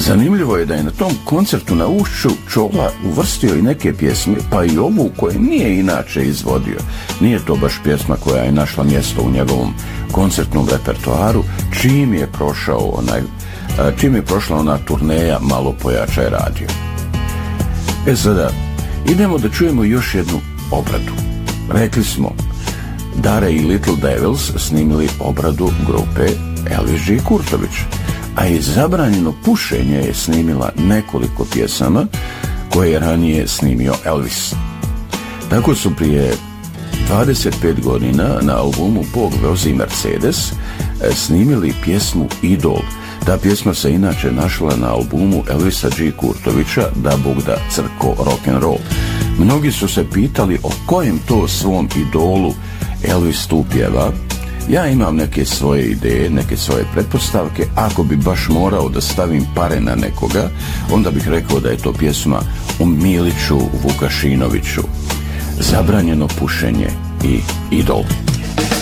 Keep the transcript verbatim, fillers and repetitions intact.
Zanimljivo je da je na tom koncertu na Ušću Čola uvrstio i neke pjesme, pa i ovu koju nije inače izvodio. Nije to baš pjesma koja je našla mjesto u njegovom koncertnom repertoaru, čim je prošao onaj, čim je prošla ona turneja Malo pojačaj radio. E sada, idemo da čujemo još jednu obradu. Rekli smo, Dare i Little Devils snimili obradu grupe Elvis G. Kurtović, a i Zabranjeno pušenje je snimila nekoliko pjesama koje je ranije snimio Elvis. Tako su prije dvadeset pet godina na albumu Bog vozi Mercedes snimili pjesmu Idol. Ta pjesma se inače našla na albumu Elvisa G. Kurtovića Da Bog da crko rock'n'roll. Mnogi su se pitali o kojem to svom idolu Elvis tu pjeva. Ja imam neke svoje ideje, neke svoje pretpostavke. Ako bi baš morao da stavim pare na nekoga, onda bih rekao da je to pjesma o Miliću Vukašinoviću. Zabranjeno pušenje i Idol.